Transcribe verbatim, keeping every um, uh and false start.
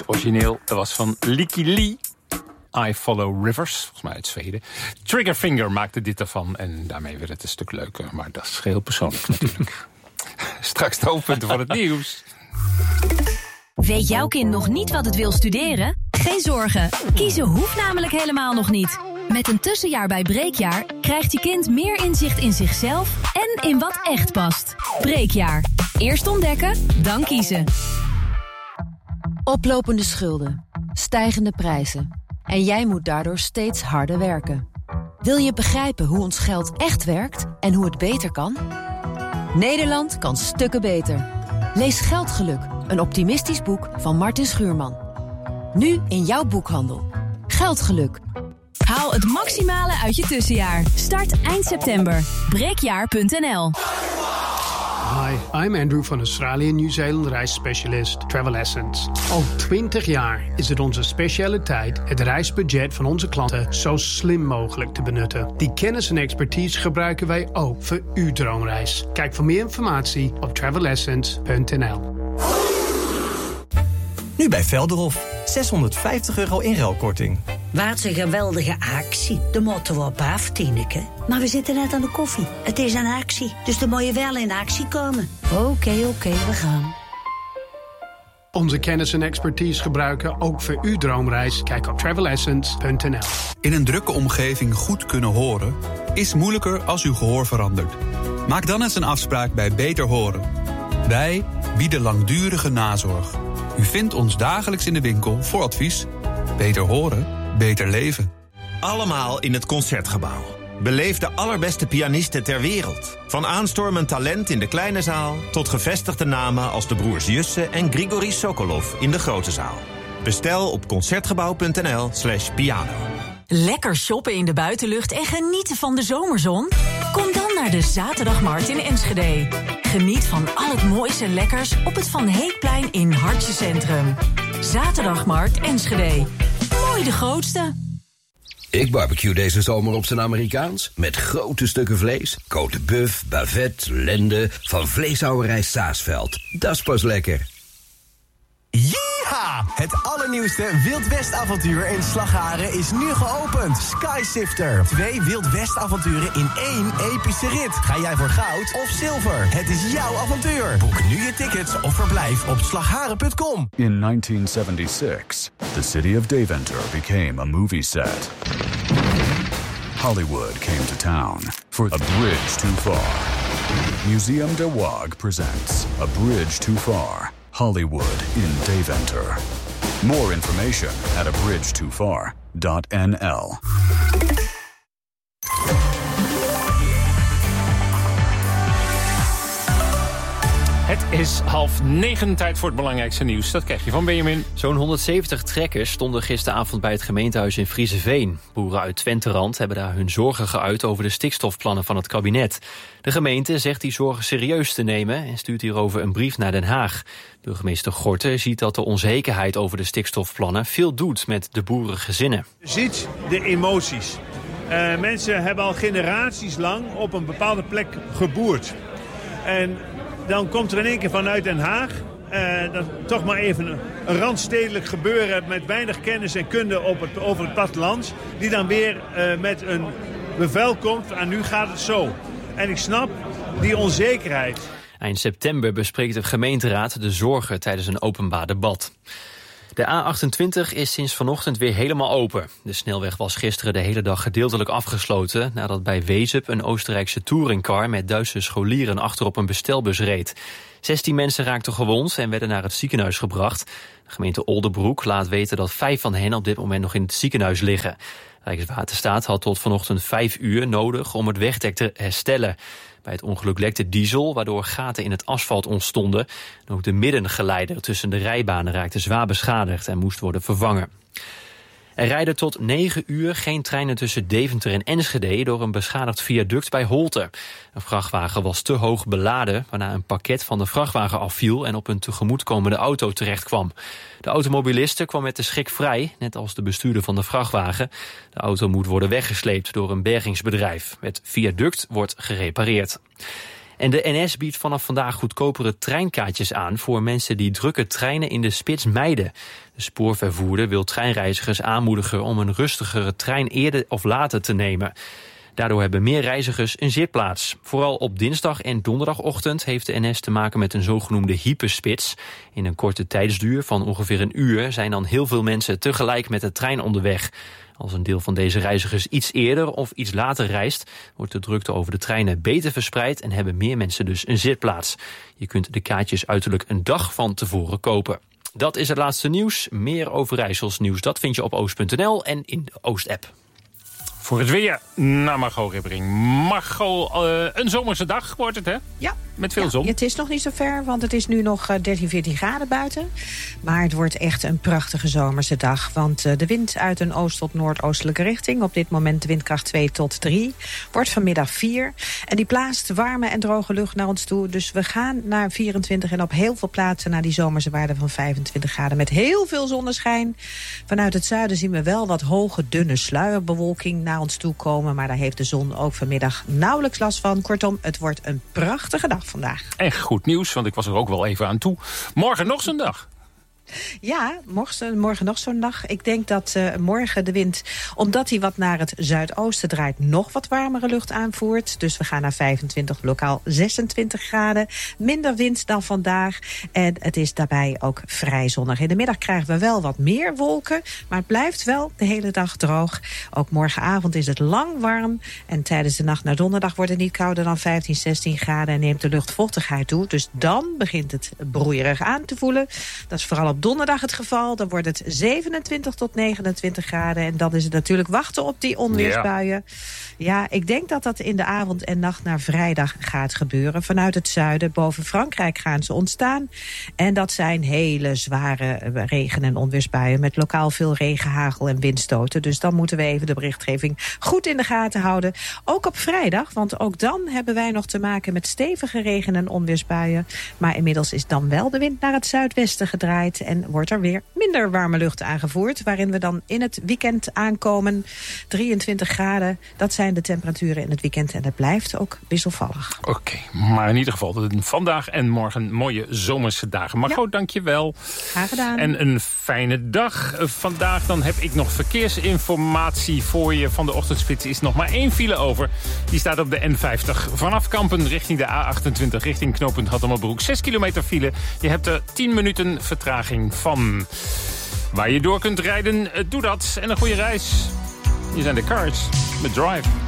origineel was van Licky Lee. I Follow Rivers, volgens mij uit Zweden. Triggerfinger maakte dit ervan en daarmee werd het een stuk leuker. Maar dat is geheel persoonlijk natuurlijk. Straks de hoofdpunten van het nieuws. Weet jouw kind nog niet wat het wil studeren? Geen zorgen, kiezen hoeft namelijk helemaal nog niet. Met een tussenjaar bij Breekjaar krijgt je kind meer inzicht in zichzelf en in wat echt past. Breekjaar. Eerst ontdekken, dan kiezen. Oplopende schulden, stijgende prijzen. En jij moet daardoor steeds harder werken. Wil je begrijpen hoe ons geld echt werkt en hoe het beter kan? Nederland kan stukken beter. Lees Geldgeluk, een optimistisch boek van Martin Schuurman. Nu in jouw boekhandel. Geldgeluk. Haal het maximale uit je tussenjaar. Start eind september. breekjaar punt n l. Hi, I'm Andrew van Australië Nieuw-Zeeland reisspecialist Travel Essence. Al twintig jaar is het onze specialiteit het reisbudget van onze klanten zo slim mogelijk te benutten. Die kennis en expertise gebruiken wij ook voor uw droomreis. Kijk voor meer informatie op travel essence punt n l. Nu bij Velderhof. zeshonderdvijftig euro inruilkorting. Wat een geweldige actie. De moeten we op af, Tineke. Maar we zitten net aan de koffie. Het is een actie, dus dan moet je wel in actie komen. Oké, okay, oké, okay, we gaan. Onze kennis en expertise gebruiken ook voor uw droomreis. Kijk op travel essence punt n l. In een drukke omgeving goed kunnen horen is moeilijker als uw gehoor verandert. Maak dan eens een afspraak bij Beter Horen. Wij bieden langdurige nazorg. U vindt ons dagelijks in de winkel voor advies. Beter horen, beter leven. Allemaal in het Concertgebouw. Beleef de allerbeste pianisten ter wereld. Van aanstormend talent in de kleine zaal tot gevestigde namen als de broers Jussen en Grigori Sokolov in de grote zaal. Bestel op concertgebouw punt n l slash piano. Lekker shoppen in de buitenlucht en genieten van de zomerzon? Kom dan naar de Zaterdagmarkt in Enschede. Geniet van al het moois en lekkers op het Van Heekplein in Hartje Centrum. Zaterdagmarkt Enschede. Mooi de grootste. Ik barbecue deze zomer op zijn Amerikaans. Met grote stukken vlees, côte bœuf, bavet, lende, van vleeshouwerij Saasveld. Dat is pas lekker. Yeeha! Het allernieuwste Wild West avontuur in Slagharen is nu geopend. Skysifter. Twee Wild West avonturen in één epische rit. Ga jij voor goud of zilver? Het is jouw avontuur. Boek nu je tickets of verblijf op slagharen punt com. In nineteen seventy-six, the city of Deventer became a movie set. Hollywood came to town for A Bridge Too Far. Museum de Waag presents A Bridge Too Far. Hollywood in Deventer. More information at a bridge too far dot n l. Het is half negen, tijd voor het belangrijkste nieuws. Dat krijg je van Benjamin. Zo'n honderdzeventig trekkers stonden gisteravond bij het gemeentehuis in Frieseveen. Boeren uit Twenterand hebben daar hun zorgen geuit over de stikstofplannen van het kabinet. De gemeente zegt die zorgen serieus te nemen en stuurt hierover een brief naar Den Haag. Burgemeester Gorten ziet dat de onzekerheid over de stikstofplannen veel doet met de boerengezinnen. Je ziet de emoties. Uh, mensen hebben al generaties lang op een bepaalde plek geboerd. En dan komt er in één keer vanuit Den Haag uh, dat toch maar even een, een randstedelijk gebeuren met weinig kennis en kunde op het, over het platteland. Die dan weer uh, met een bevel komt en nu gaat het zo. En ik snap die onzekerheid. Eind september bespreekt de gemeenteraad de zorgen tijdens een openbaar debat. De A achtentwintig is sinds vanochtend weer helemaal open. De snelweg was gisteren de hele dag gedeeltelijk afgesloten nadat bij Wezep een Oostenrijkse touringcar met Duitse scholieren achterop een bestelbus reed. zestien mensen raakten gewond en werden naar het ziekenhuis gebracht. De gemeente Oldebroek laat weten dat vijf van hen op dit moment nog in het ziekenhuis liggen. Rijkswaterstaat had tot vanochtend vijf uur nodig om het wegdek te herstellen. Bij het ongeluk lekte diesel, waardoor gaten in het asfalt ontstonden. En ook de middengeleider tussen de rijbanen raakte zwaar beschadigd en moest worden vervangen. Er rijden tot negen uur geen treinen tussen Deventer en Enschede door een beschadigd viaduct bij Holte. Een vrachtwagen was te hoog beladen, waarna een pakket van de vrachtwagen afviel en op een tegemoetkomende auto terechtkwam. De automobiliste kwam met de schrik vrij, net als de bestuurder van de vrachtwagen. De auto moet worden weggesleept door een bergingsbedrijf. Het viaduct wordt gerepareerd. En de N S biedt vanaf vandaag goedkopere treinkaartjes aan voor mensen die drukke treinen in de spits mijden. De spoorvervoerder wil treinreizigers aanmoedigen om een rustigere trein eerder of later te nemen. Daardoor hebben meer reizigers een zitplaats. Vooral op dinsdag en donderdagochtend heeft de N S te maken met een zogenoemde hyperspits. In een korte tijdsduur van ongeveer een uur zijn dan heel veel mensen tegelijk met de trein onderweg. Als een deel van deze reizigers iets eerder of iets later reist, wordt de drukte over de treinen beter verspreid en hebben meer mensen dus een zitplaats. Je kunt de kaartjes uiterlijk een dag van tevoren kopen. Dat is het laatste nieuws. Meer Overijssels nieuws, dat vind je op oost punt n l en in de Oost-app. Voor het weer naar Margot Ribbering. Margot, uh, een zomerse dag wordt het, hè? Ja. Met veel ja, zon. Het is nog niet zo ver, want het is nu nog dertien, veertien graden buiten. Maar het wordt echt een prachtige zomerse dag. Want uh, de wind uit een oost- tot noordoostelijke richting, op dit moment de windkracht twee tot drie, wordt vanmiddag vier. En die blaast warme en droge lucht naar ons toe. Dus we gaan naar vierentwintig en op heel veel plaatsen naar die zomerse waarde van vijfentwintig graden. Met heel veel zonneschijn. Vanuit het zuiden zien we wel wat hoge, dunne sluierbewolking naar ons toe komen. Maar daar heeft de zon ook vanmiddag nauwelijks last van. Kortom, het wordt een prachtige dag vandaag. Echt goed nieuws, want ik was er ook wel even aan toe. Morgen nog zo'n dag. Ja, morgen, morgen nog zo'n dag. Ik denk dat uh, morgen de wind, omdat hij wat naar het zuidoosten draait, nog wat warmere lucht aanvoert. Dus we gaan naar vijfentwintig, lokaal zesentwintig graden. Minder wind dan vandaag. En het is daarbij ook vrij zonnig. In de middag krijgen we wel wat meer wolken, maar het blijft wel de hele dag droog. Ook morgenavond is het lang warm. En tijdens de nacht naar donderdag wordt het niet kouder dan vijftien, zestien graden en neemt de luchtvochtigheid toe. Dus dan begint het broeierig aan te voelen. Dat is vooral op donderdag het geval. Dan wordt het zevenentwintig tot negenentwintig graden. En dan is het natuurlijk wachten op die onweersbuien. Ja, ik denk dat dat in de avond en nacht naar vrijdag gaat gebeuren. Vanuit het zuiden, boven Frankrijk gaan ze ontstaan. En dat zijn hele zware regen- en onweersbuien met lokaal veel regen, hagel en windstoten. Dus dan moeten we even de berichtgeving goed in de gaten houden. Ook op vrijdag, want ook dan hebben wij nog te maken met stevige regen- en onweersbuien. Maar inmiddels is dan wel de wind naar het zuidwesten gedraaid en wordt er weer minder warme lucht aangevoerd, waarin we dan in het weekend aankomen. drieëntwintig graden, dat zijn de temperaturen in het weekend en het blijft ook wisselvallig. Oké, okay, maar in ieder geval vandaag en morgen mooie zomerse dagen. Margot, ja. Dank je wel. Graag gedaan. En een fijne dag. Vandaag dan heb ik nog verkeersinformatie voor je. Van de ochtendspits is nog maar één file over. Die staat op de N vijftig. Vanaf Kampen richting de A achtentwintig, richting knooppunt Hattemerbroek. zes kilometer file. Je hebt er tien minuten vertraging van. Waar je door kunt rijden, doe dat. En een goede reis. Hier zijn de Cars met Drive.